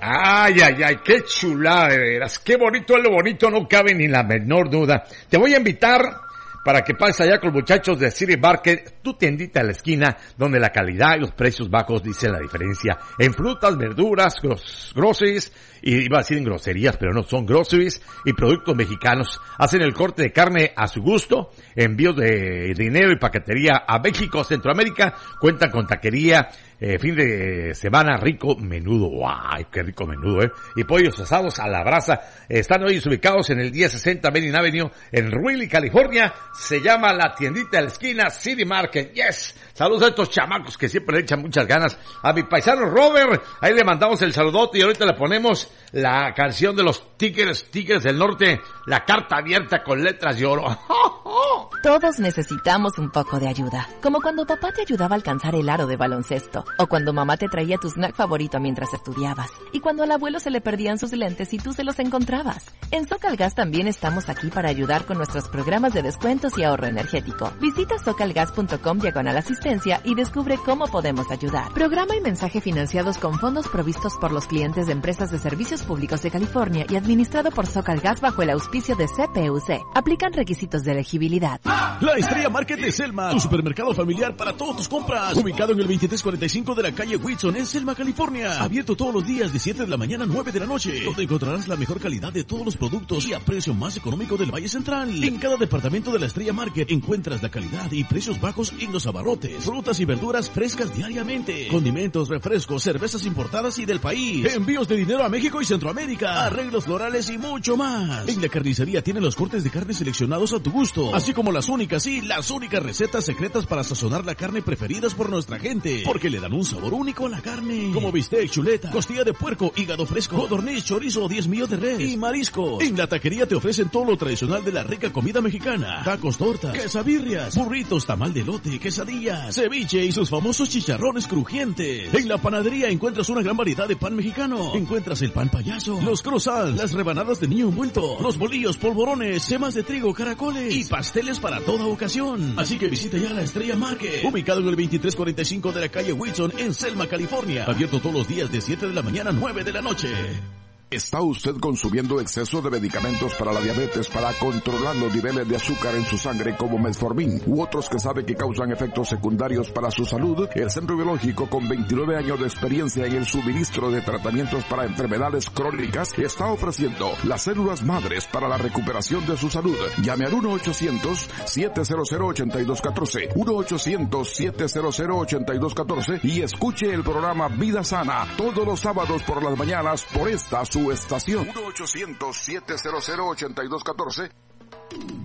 Ay, ay, ay, qué chulada de veras. Qué bonito es lo bonito, no cabe ni la menor duda. Te voy a invitar para que pases allá con los muchachos de City Market, tu tiendita a la esquina, donde la calidad y los precios bajos dicen la diferencia. En frutas, verduras, groceries, y iba a decir en groserías, pero no, son groceries y productos mexicanos. Hacen el corte de carne a su gusto, envíos de dinero y paquetería a México, Centroamérica, cuentan con taquería, fin de semana rico menudo. ¡Ay, qué rico menudo, y pollos asados a la brasa! Están hoy ubicados en el 1060 Main Avenue en Ruili, California. Se llama la tiendita de la esquina, City Market. ¡Yes! Saludos a estos chamacos que siempre le echan muchas ganas. A mi paisano Robert, ahí le mandamos el saludote y ahorita le ponemos la canción de los Tigres del Norte, la carta abierta con letras de oro. Todos necesitamos un poco de ayuda, como cuando papá te ayudaba a alcanzar el aro de baloncesto, o cuando mamá te traía tu snack favorito mientras estudiabas, y cuando al abuelo se le perdían sus lentes y tú se los encontrabas. En Socalgas también estamos aquí para ayudar con nuestros programas de descuentos y ahorro energético. Visita socalgas.com/asistencia y descubre cómo podemos ayudar. Programa y mensaje financiados con fondos provistos por los clientes de empresas de servicios públicos de California y administrado por Socalgas bajo el auspicio de CPUC. Aplican requisitos de elegibilidad. La Estrella Market de Selma, tu supermercado familiar para todas tus compras. Ubicado en el 2345 de la calle Whitson en Selma, California. Abierto todos los días de 7 de la mañana a 9 de la noche. Donde encontrarás la mejor calidad de todos los productos y a precio más económico del Valle Central. En cada departamento de la Estrella Market encuentras la calidad y precios bajos en los abarrotes. Frutas y verduras frescas diariamente. Condimentos, refrescos, cervezas importadas y del país. Envíos de dinero a México y Centroamérica. Arreglos florales y mucho más. En la carnicería tienen los cortes de carne seleccionados a tu gusto. Así como las únicas recetas secretas para sazonar la carne preferidas por nuestra gente. Porque le dan un sabor único a la carne. Como bistec, chuleta, costilla de puerco, hígado fresco, codorniz, chorizo, 10 millos de res y mariscos. En la taquería te ofrecen todo lo tradicional de la rica comida mexicana. Tacos, tortas, quesabirrias, burritos, tamal de elote, quesadillas, ceviche y sus famosos chicharrones crujientes. En la panadería encuentras una gran variedad de pan mexicano. Encuentras el pan payaso, los croissants, las rebanadas de niño envuelto, los bolillos, polvorones, semas de trigo, caracoles y pasteles para toda ocasión. Así que visita ya la Estrella Market, ubicado en el 2345 de la calle Whitson en Selma, California. Abierto todos los días de 7 de la mañana a 9 de la noche. ¿Está usted consumiendo exceso de medicamentos para la diabetes para controlar los niveles de azúcar en su sangre como Metformin u otros que sabe que causan efectos secundarios para su salud? El Centro Biológico, con 29 años de experiencia en el suministro de tratamientos para enfermedades crónicas, está ofreciendo las células madres para la recuperación de su salud. Llame al 1-800-700-8214, 1-800-700-8214 y escuche el programa Vida Sana todos los sábados por las mañanas por esta su estación. 1-800-700-8214.